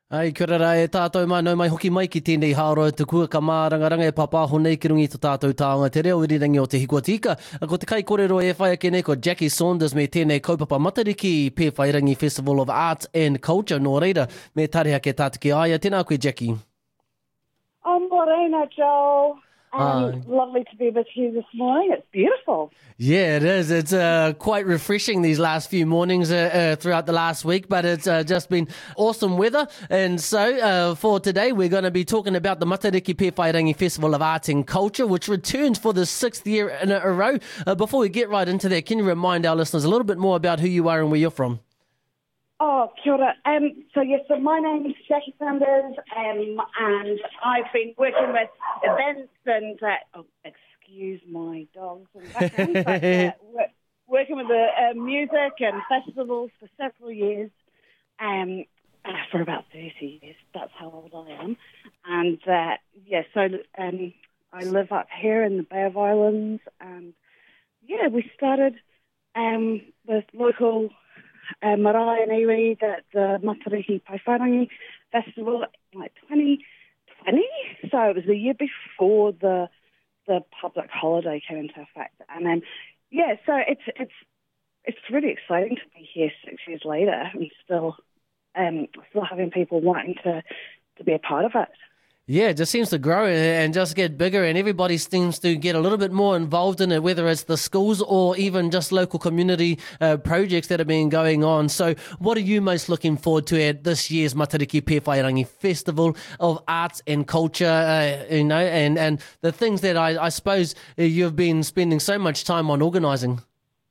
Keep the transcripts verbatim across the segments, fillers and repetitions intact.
Ai, kia ora e tātou mānau mai hoki mai ki tēnei hāroa te kua ka mārangaranga e papāho nei ki rungi tō tātou tāonga te reo irirangi o te hikua tika. Ko te kai kōrero e whai ake nei ko Jackie Saunders me tēnei kaupapa matariki Pē Whairangi Festival of Arts and Culture. Nō reira, me tareha ke tātiki aia. Tēnā koe, Jackie. Oh, morena, Joel. Um, Hi. Lovely to be with you this morning. It's beautiful. Yeah, it is. It's uh, quite refreshing these last few mornings uh, uh, throughout the last week, but it's uh, just been awesome weather. And so uh, for today, we're going to be talking about the Matariki Pē Whairangi Festival of Arts and Culture, which returns for the sixth year in a row. Uh, before we get right into that, can you remind our listeners a little bit more about who you are and where you're from? Oh, kia ora. Um, so, yes, so my name is Jackie Saunders, um, and I've been working with events and, uh, oh, excuse my dogs in the background, but uh, work, working with the uh, music and festivals for several years, um, uh, for about thirty years. That's how old I am. And, uh, yeah, so um, I live up here in the Bay of Islands, and, yeah, we started um, with local... Uh, marae and iwi, the, the Matariki Pē Whairangi Festival in like twenty twenty. So it was the year before the the public holiday came into effect. And then, yeah, so it's it's it's really exciting to be here six years later and still um, still having people wanting to, to be a part of it. Yeah, it just seems to grow and just get bigger, and everybody seems to get a little bit more involved in it, whether it's the schools or even just local community uh, projects that have been going on. So what are you most looking forward to at this year's Matariki Pē Whairangi Festival of Arts and Culture, uh, you know, and, and the things that I, I suppose you've been spending so much time on organising?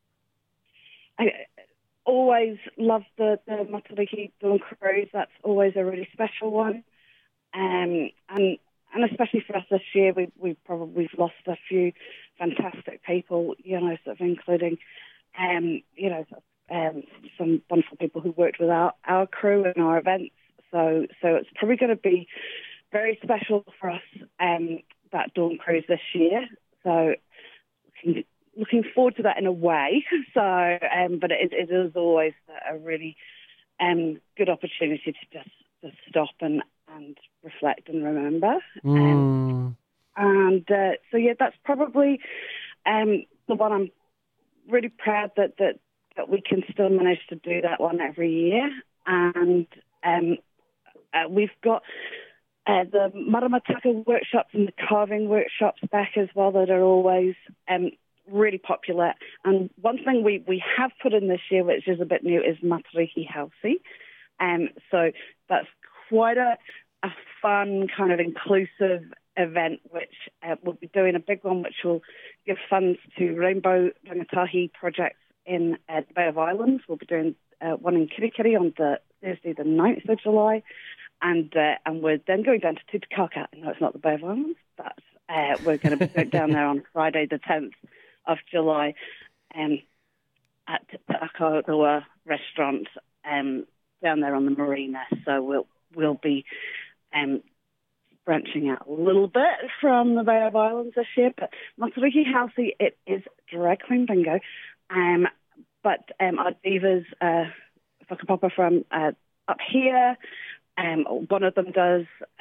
I always love the, the Matariki Dawn Cruise. That's always a really special one. Um, and and especially for us this year, we we probably we've lost a few fantastic people, you know, sort of including, um, you know, um, some wonderful people who worked with our, our crew and our events. So so it's probably going to be very special for us, um, that Dawn Cruise this year. So looking, looking forward to that in a way. So, um, but it, it is always a really um, good opportunity to just to stop and. and reflect and remember. Mm. Um, and uh, so, yeah, that's probably um, the one I'm really proud that, that, that we can still manage to do that one every year. And um, uh, we've got uh, the maramataka workshops and the carving workshops back as well that are always um, really popular. And one thing we, we have put in this year, which is a bit new, is Matariki Hausi. Um, so that's quite a, a fun, kind of inclusive event, which uh, we'll be doing a big one, which will give funds to Rainbow Rangatahi projects in uh, the Bay of Islands. We'll be doing uh, one in Kirikiri on the Thursday, the ninth of July, and uh, and we're then going down to Tutukaka. No, it's not the Bay of Islands, but uh, we're going to be down there on Friday, the tenth of July, um, at the Akaroa restaurant um, down there on the marina. So we'll We'll be um, branching out a little bit from the Bay of Islands this year, but Matariki Hausi, it is drag queen bingo. Um, but um, our divas, uh, whakapapa from uh, up here, um, one of them does,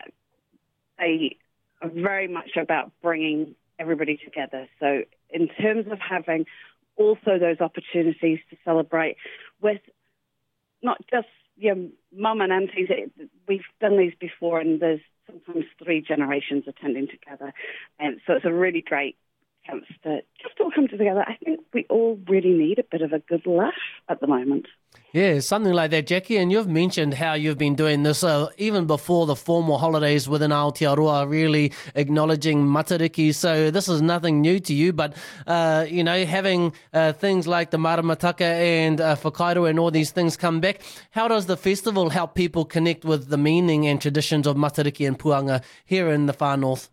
they are very much about bringing everybody together. So in terms of having also those opportunities to celebrate with not just your mum and aunties, we've done these before, and there's sometimes three generations attending together. And so it's a really great chance to just all come together. I think we all really need a bit of a good laugh at the moment. Yeah, something like that, Jackie. And you've mentioned how you've been doing this uh, even before the formal holidays within Aotearoa, really acknowledging Matariki. So this is nothing new to you, but, uh, you know, having uh, things like the Maramataka and uh, Whakairo and all these things come back, how does the festival help people connect with the meaning and traditions of Matariki and Puanga here in the far north?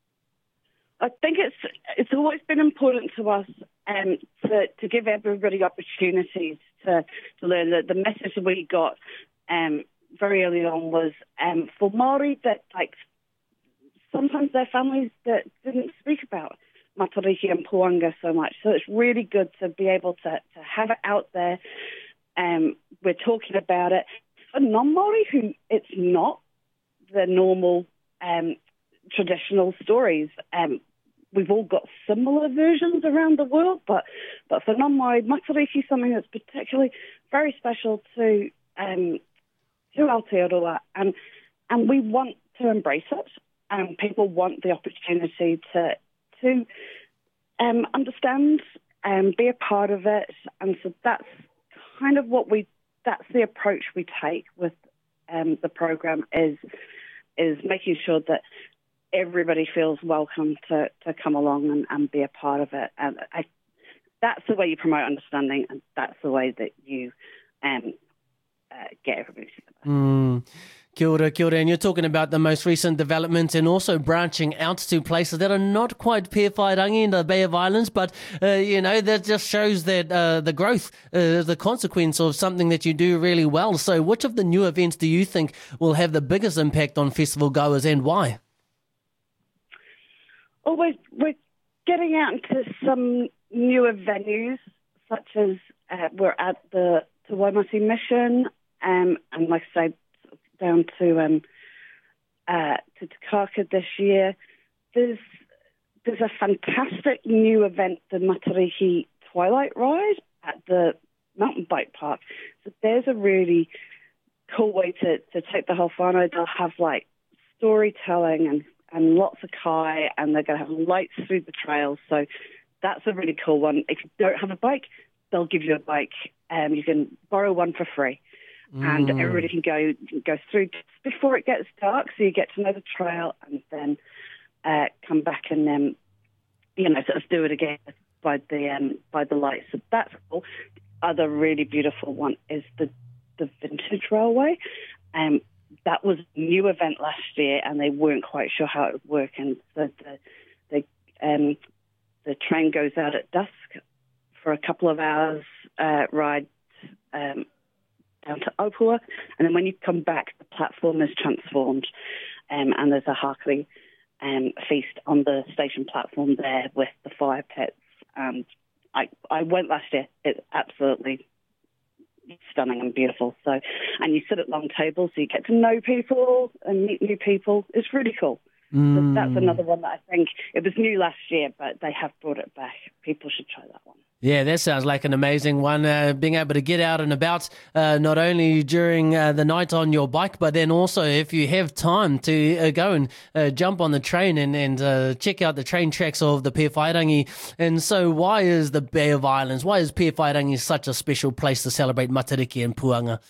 I think it's it's always been important to us um, to, to give everybody opportunities to, to learn. The, the message we got um, very early on was um, for Māori that, like, sometimes their families that didn't speak about Matariki and Puanga so much. So it's really good to be able to, to have it out there. Um, we're talking about it. for non-Māori who it's not the normal um, traditional stories. Um, we've all got similar versions around the world, but, but for non-Māori, Matariki is something that's particularly very special to um, to Aotearoa, and and we want to embrace it, and people want the opportunity to to um, understand and be a part of it, and so that's kind of what we, that's the approach we take with um, the program is is making sure that everybody feels welcome to, to come along and, and be a part of it. And I, that's the way you promote understanding, and that's the way that you um, uh, get everybody together. Mm. Kia ora, kia ora. And you're talking about the most recent development and also branching out to places that are not quite Pewhairangi in the Bay of Islands, but, uh, you know, that just shows that uh, the growth is the consequence of something that you do really well. So which of the new events do you think will have the biggest impact on festival goers, and why? Well, we're, we're getting out into some newer venues, such as uh, we're at the Te Waimate Mission, um, and like I say, down to um, uh, to Takaka this year. There's there's a fantastic new event, the Matariki Twilight Ride at the mountain bike park. So there's a really cool way to, to take the whole whānau. They'll have like storytelling and, and lots of kai, and they're going to have lights through the trails. So that's a really cool one. If you don't have a bike, they'll give you a bike. Um, you can borrow one for free. Mm. And everybody can go go through just before it gets dark, so you get to know the trail, and then uh, come back and then, you know, sort of do it again by the um, by the lights. So that's cool. The other really beautiful one is the the Vintage Railway. Um, that was a new event last year, and they weren't quite sure how it would work, and so the the um, the train goes out at dusk for a couple of hours uh, ride. Um, down to Opua, and then when you come back, the platform is transformed, um, and there's a Hakari um, feast on the station platform there with the fire pits. And I, I went last year. It's absolutely stunning and beautiful. So, and you sit at long tables, so you get to know people and meet new people. It's really cool. Mm. So that's another one that I think, it was new last year, but they have brought it back. People should try that one. Yeah, that sounds like an amazing one, uh, being able to get out and about, uh, not only during uh, the night on your bike, but then also if you have time to uh, go and uh, jump on the train and, and uh, check out the train tracks of the Pewhairangi. And so why is the Bay of Islands, why is Pewhairangi such a special place to celebrate Matariki and Puanga?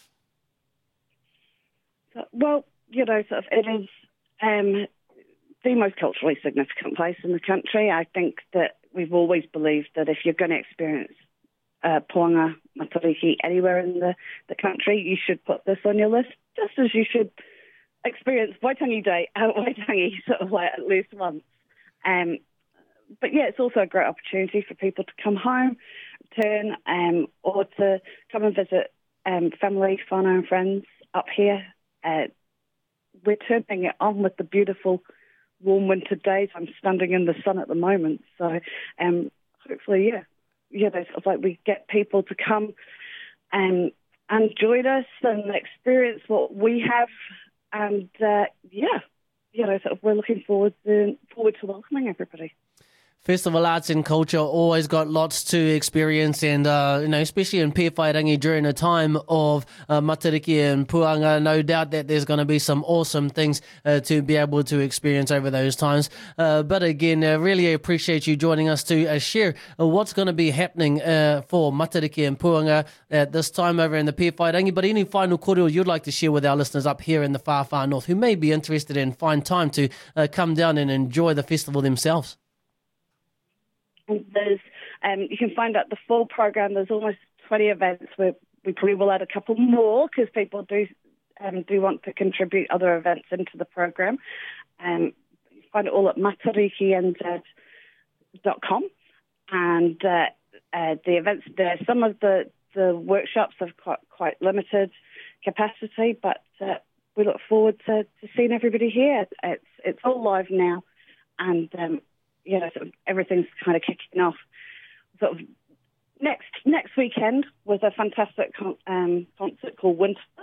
So, well, you know, sort of it is um, the most culturally significant place in the country. I think that we've always believed that if you're going to experience uh, Puanga, Matariki anywhere in the, the country, you should put this on your list, just as you should experience Waitangi Day at Waitangi sort of like at least once. Um, but yeah, it's also a great opportunity for people to come home, return, um, or to come and visit um, family, whānau and friends up here. Uh, we're turning it on with the beautiful warm winter days. I'm standing in the sun at the moment, so um, hopefully, yeah, yeah, there's sort of like we get people to come and and join us and experience what we have, and uh, yeah, you know, sort of we're looking forward to forward to welcoming everybody. Festival arts and culture always got lots to experience, and uh, you know, especially in Pewhairangi during a time of uh, Matariki and Puanga, no doubt that there's going to be some awesome things uh, to be able to experience over those times. Uh, but again, I uh, really appreciate you joining us to uh, share uh, what's going to be happening uh, for Matariki and Puanga at this time over in the Pewhairangi. But any final kōrero you'd like to share with our listeners up here in the far, far north who may be interested and find time to uh, come down and enjoy the festival themselves? There's, um, you can find out the full program. There's almost twenty events. Where we probably will add a couple more because people do um, do want to contribute other events into the program. Um, you find it all at matariki n z dot com, and uh, uh, the events there. Some of the, the workshops have quite, quite limited capacity, but uh, we look forward to, to seeing everybody here. It's it's all live now, and um, you know, sort of everything's kind of kicking off sort of next next weekend with a fantastic con- um, concert called Winterless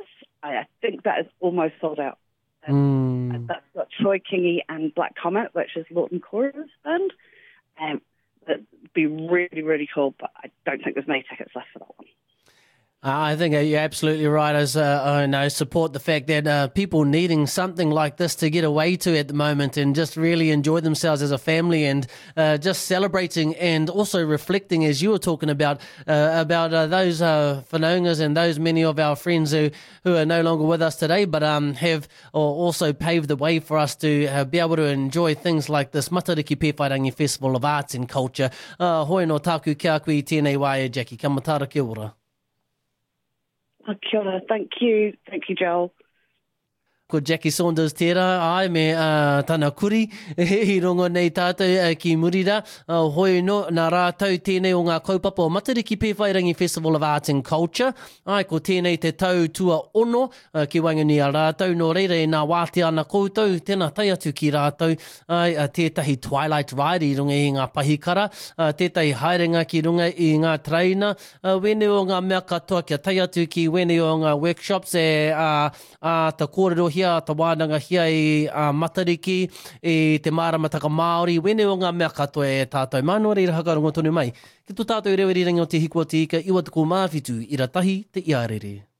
I think that is almost sold out. And, Mm. and that's got Troy Kingi and Black Comet, which is Lawton Cora's band. Um, it'd be really, really cool, but I don't think there's many tickets left for that one. I think you're absolutely right. As uh, I know, support the fact that uh, people needing something like this to get away to at the moment and just really enjoy themselves as a family and uh, just celebrating and also reflecting, as you were talking about, uh, about uh, those uh, whanaungas and those many of our friends who, who are no longer with us today, but um, have also paved the way for us to uh, be able to enjoy things like this Matariki Pewhairangi Festival of Arts and Culture. Uh, hoi no tāku kia koe tēnei wae, Jackie. Ka matara kia ora. Oh, kia ora. Thank you. Thank you, Joel. Ko Jackie Saunders tērā, ai me uh, tana kuri, i rongo nei tātou uh, ki Murira. Uh, hoi no, nā rātou tēnei o ngā kaupapa o Matariki Pewhairangi Festival of Arts and Culture. Ai, ko tēnei te tau tua ono, uh, ki wangani a rātou, no reira e nā wāte ana koutou, tēnā tai atu ki rātou. Ai, uh, tētahi Twilight Ride i runga i ngā pahikara, uh, tētahi haerenga ki runga i ngā traina, uh, wene o ngā mea katoa kia tai atu ki wene o ngā workshops e uh, uh, ta kōrero hia, ta wānanga hia i uh, Matariki, i te māramataka Māori, wene o ngā mea katoa e tātou. Mānua reira hakarongo tonu mai. Ki tō tātou reweri rangi o te hiko te ika, iwa te ko māwhitu, i ratahi te iarere.